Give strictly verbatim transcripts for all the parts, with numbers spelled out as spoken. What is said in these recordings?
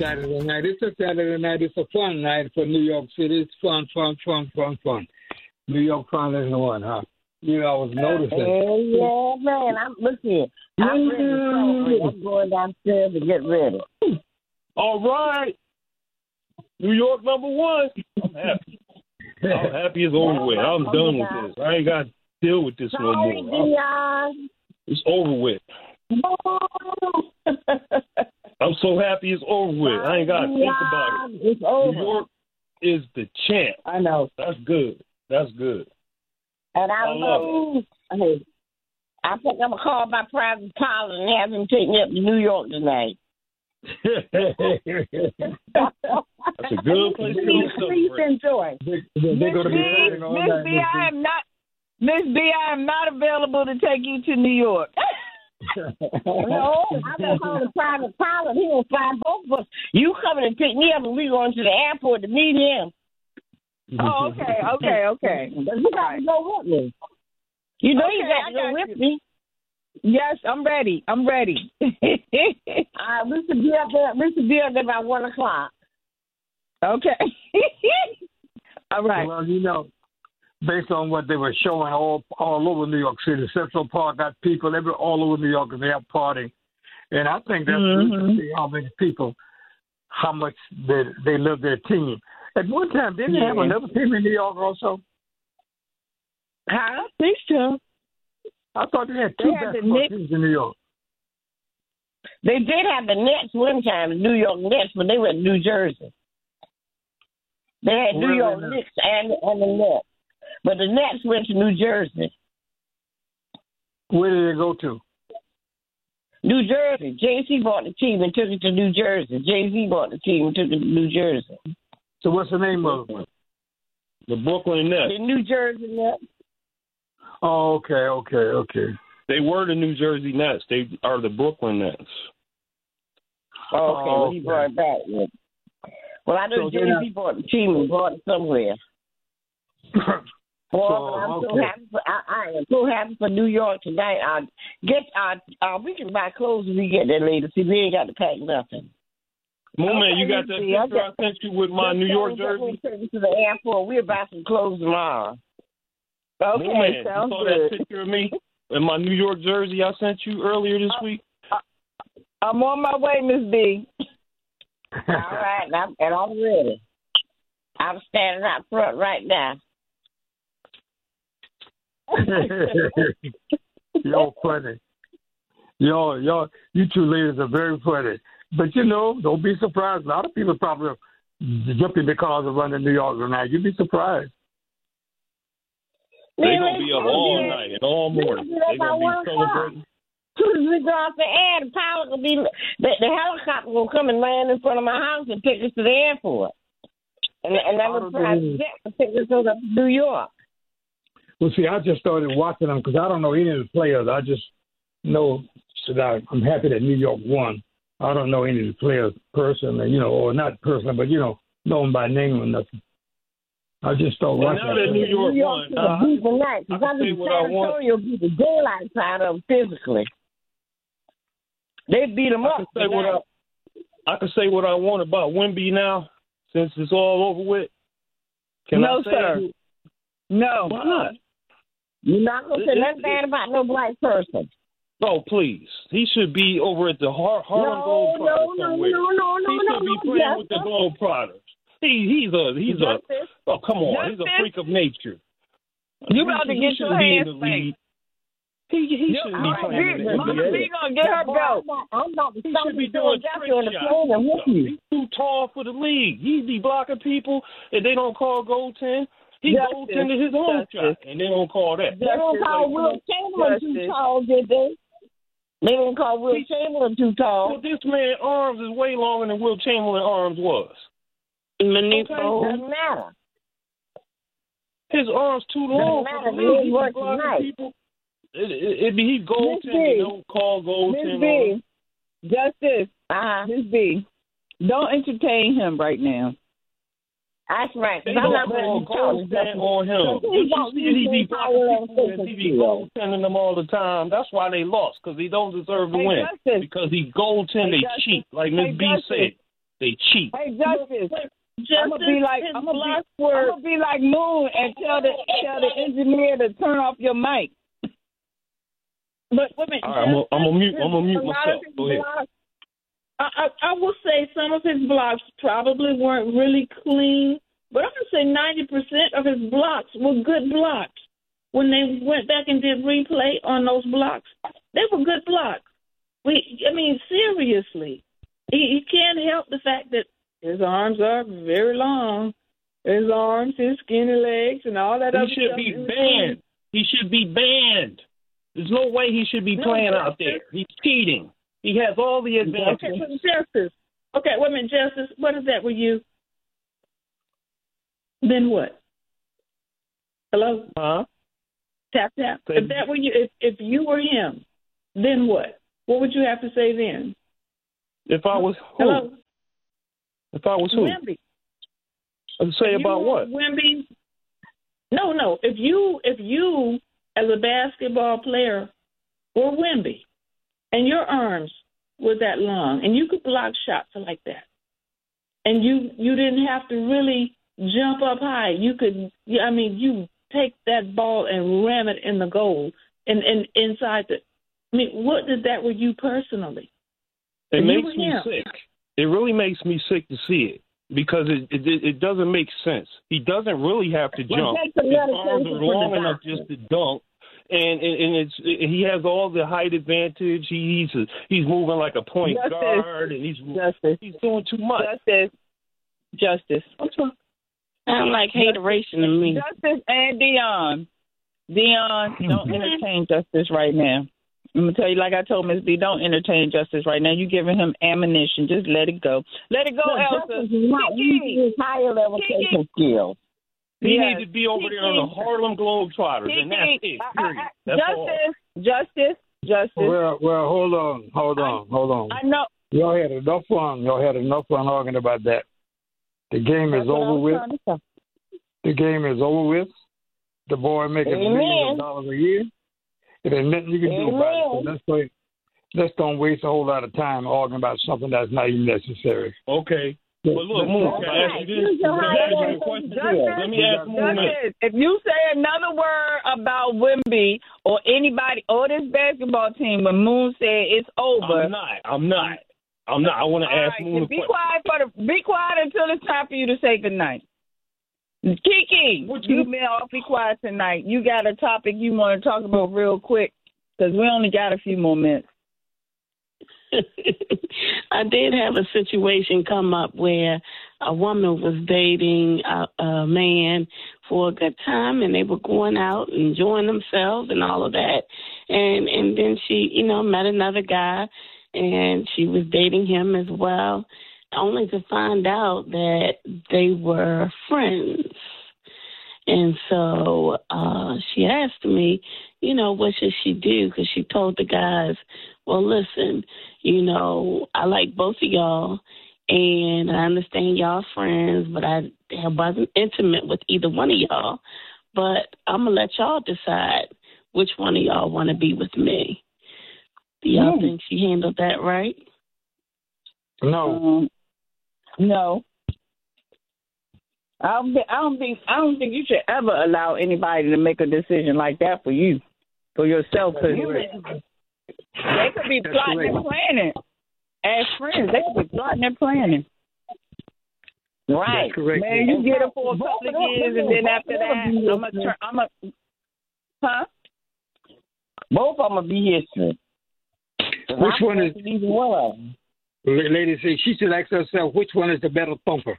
Saturday night. It's a Saturday night. It's a fun night for New York City. It's fun, fun, fun, fun, fun. New York finally won, huh? You know, I was noticing. Hey, yeah, man. I'm looking. I'm ready to celebrate. I'm going downstairs to get ready. All right. New York number one. I'm happy. I'm happy it's over with. I'm done with this. I ain't got to deal with this no more. It's over with. I'm so happy it's over with. I ain't got to think about it. It's over. New York is the champ. I know. That's good. That's good. And I, I love it. I think I'm going to call my private pilot and have him take me up to New York tonight. That's a good place to please, go. please enjoy. They, they, they're going to be riding all Miss night. B, I am not. Miss B, I am not available to take you to New York. No, I'm going to call the private pilot. He will fly both of us. You coming to pick me up and we going to the airport to meet him. Oh, okay, okay, okay. You got to go with me. You know Okay, you got to I go got with you. me. Yes, I'm ready. I'm ready. Uh, we should be up there. We should be up there by one o'clock. Okay. All right. Well, you know, based on what they were showing all all over New York City, Central Park got people every all over New York and they have partying. And I think that's Mhm. good to see how many people, how much they, they love their team. At one time, didn't they have Yeah. another team in New York also? I think so. I thought they had They two had the basketball Knicks. teams in New York. They did have the Nets one time, the New York Nets, but they were in New Jersey. They had Where New are York they now? Knicks and, and the Nets. But the Nets went to New Jersey. Where did they go to? New Jersey. Jay-Z bought the team and took it to New Jersey. Jay-Z bought the team and took it to New Jersey. So what's the name of it? The Brooklyn Nets. The New Jersey Nets. Oh, okay, okay, okay. They were the New Jersey Nets. They are the Brooklyn Nets. Oh, okay. Oh, Well, he okay. brought it back. Yeah. Well, I know So they're Jay-Z bought the team and brought it somewhere. Boy, So, but I'm so okay. happy. For, I, I am so happy for New York tonight. I get uh, uh, we can buy clothes when we get there later. See, we ain't got to pack nothing. Moon Man, Okay, you got that see, I picture I got- sent you with my Just New York tell them that jersey? we'll take you to the airport. We'll buy some clothes tomorrow. Okay, Moon Man, you sounds saw good. that picture of me in my New York jersey I sent you earlier this week? I'm on my way, Miss B. All right, and I'm, and I'm ready. I'm standing out front right now. Y'all funny. Y'all, y'all, you two ladies are very funny. But you know, don't be surprised. A lot of people probably jump in the cars and run to New York tonight. You'd be surprised. They're going to be up all night and all morning. They're going to be celebrating. As soon as we go off the air, the pilot will be the, the helicopter will come and land in front of my house and take us to the airport. And and that was private jet to take us to New York. Well, see, I just started watching them because I don't know any of the players. I just know that I, I'm happy that New York won. I don't know any of the players personally, you know, or not personally, but, you know, know them by name or nothing. I just started Well, watching now that them. New York New York won, to uh, the beat tonight. I Because can I say think what I San want. Antonio beat the daylight out of them physically. They beat them I up. can say what tonight. I, I can say what I want about Wemby now, since it's all over with. Can No, I say sir. it? No. Why not? You're not going to say nothing bad about no black person. Oh, please. He should be over at the Har- Harlem No, Globetrotters no, no, somewhere. no, no, no, he no, should be no, playing yes, with the sir. Globetrotters. He, he's a, he's a, Justice. oh, come on. He's a Justice. freak of nature. You about to He get shouldn't your be in hands the spanked. league. He, he You- shouldn't be Mama playing in B, the Mama N B A. B gonna get her Boy, belt. I'm not, I'm not the He should be doing trick on the shots. plane with you. He's too tall for the league. He be blocking people and they don't call goaltend. He Justice. goaltended his own Justice. shot and they don't call that. They don't call Will Chamberlain too Justice. tall, did they? They didn't call Will He- Chamberlain too Well, tall. this man's arms is way longer than Will Chamberlain's arms was. It Okay. doesn't matter. His arms too long Doesn't for the matter. league. He He be works blocking tonight. people. It, it, it be he Miss goaltending. B. They don't call Miss goaltending. on him. B, Justice, Uh-huh. Miss B, don't entertain him right now. That's right. 'cause They I'm don't not call going to tell you goaltend on him. Because But he's you not see, he be using blocking power people and and he be physical. goaltending them all the time. That's why they lost, because he don't deserve to Hey, win. Justice. Because he goaltend, Hey, they Justice. cheat, like Hey, Miss B Justice. said. They cheat. Hey, Justice. Justice I'm gonna be like I'm gonna be, I'm gonna be like Moon and tell the tell the engineer to turn off your mic. But wait a minute. All right, I'm gonna I'm gonna mute I'm gonna mute myself. Go ahead. Blocks, I, I I will say some of his blocks probably weren't really clean, but I'm gonna say ninety percent of his blocks were good blocks. When they went back and did replay on those blocks, they were good blocks. We, I mean, seriously, he, he can't help the fact that his arms are very long. His arms, his skinny legs, and all that He other should stuff. be banned. He should be banned. There's no way he should be No, playing Justice. out there. He's cheating. He has all the advantages. Okay, Justice. Okay, wait a minute, Justice. What is that with you? Then what? Hello? Huh? Tap, tap. Say- If that were you, if, if you were him, then what? What would you have to say then? If I was who? Hello? If I was who? Wemby. I'd say If you about were what? Wemby. No, no. If you, if you, as a basketball player, were Wemby, and your arms were that long, and you could block shots like that, and you you didn't have to really jump up high. You could, I mean, you take that ball and ram it in the goal and, and inside the. I mean, what did that with you personally? It If you makes were me him. sick. It really makes me sick to see it because it it, it doesn't make sense. He doesn't really have to Well, jump. take the His arms medication are for long the enough doctor. just to dunk, and and, and it's he has all the height advantage. He's he's moving like a point Justice. guard, and he's Justice. he's doing too much. Justice. Justice. Sound like hateration to me. Justice and Dion. Dion, don't entertain Justice right now. I'm gonna tell you, like I told Miss B, don't entertain Justice right now. You giving him ammunition. Just let it go. Let it go, Elsa. Justice is not using his higher level Kiki. coaching skills. He Yes. needs to be over there on the Harlem Globetrotters, and that's Kiki, it. I- I- Period. I- That's all. Justice, Justice, Justice. Well, well, hold on, hold on, hold on. I know. Y'all had enough fun. Y'all had enough fun arguing about that. The game is That's what I over was with. trying to say. The game is over with. The boy making Amen. millions of dollars a year. There ain't nothing you can do about it. So Amen. let's play. Let's don't waste a whole lot of time arguing about something that's not even necessary. Okay. But look, Moon, can I ask you this? Use your Can I higher ask you a level question? skills. Let me ask Moon this. Justice, if you say another word about Wemby or anybody or this basketball team, when Moon said it's over, I'm not. I'm not. I'm not. I want to all ask right, Moon then a be question. quiet for the be quiet until it's time for you to say goodnight. Kiki, What you- you've been awfully quiet tonight. You got a topic you want to talk about real quick because we only got a few more minutes. I did have a situation come up where a woman was dating a, a man for a good time, and they were going out and enjoying themselves and all of that. And and then she, you know, met another guy, and she was dating him as well, only to find out that they were friends. And so uh, she asked me, you know, what should she do? Because she told the guys, well, listen, you know, I like both of y'all, and I understand y'all friends, but I wasn't intimate with either one of y'all. But I'm going to let y'all decide which one of y'all want to be with me. Do y'all Mm. think she handled that right? No. Um, no. I don't, thi- I don't think I don't think you should ever allow anybody to make a decision like that for you, for yourself. Cause they could be That's plotting correct. and planning as friends. They could be plotting and planning. Right. That's correct. Man, you get it for a Both couple of of them- years, and then both after of that, them be I'm a, history. I'm a, huh? Both of them will be history. Which one is- Either one of them. La- Lady say she should ask herself which one is the better thumper.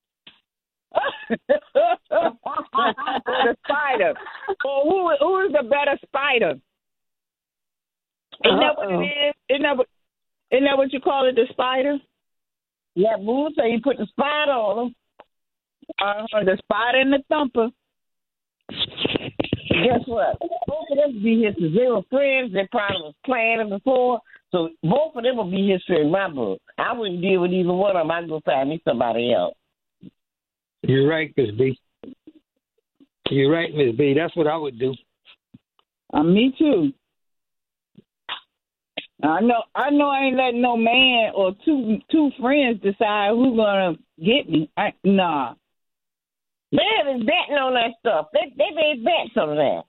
the spider. Or who who is the better spider? Isn't that what Uh-oh. it is? Isn't that what, isn't that what you call it, the spider? Yeah, Boo say you put the spider on them. Uh, the spider and the thumper. Guess what? Both of them will be history. They were friends. They probably was planning before. So both of them will be history in my book. I wouldn't deal with either one of them. I'd go find me somebody else. You're right, Miss B. You're right, Miss B. That's what I would do. Uh, me too. I know, I know, I ain't letting no man or two two friends decide who's gonna get me. I, nah. Men is betting on that stuff. They they made bets on that.